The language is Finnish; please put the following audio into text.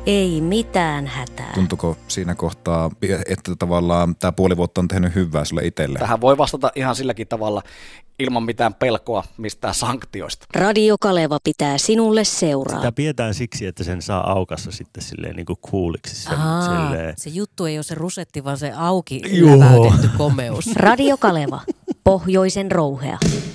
Ei mitään hätää. Tuntuuko siinä kohtaa, että tavallaan tämä puoli vuotta on tehnyt hyvää sulle itselle? Tähän voi vastata ihan silläkin tavalla ilman mitään pelkoa mistään sanktioista. Radio Kaleva pitää sinulle seuraa. Sitä pidetään siksi, että sen saa aukassa sitten silleen niin kuin cooliksi. Se juttu ei ole se rusetti, vaan se auki läväytetty komeus. Radio Kaleva, pohjoisen rouhea.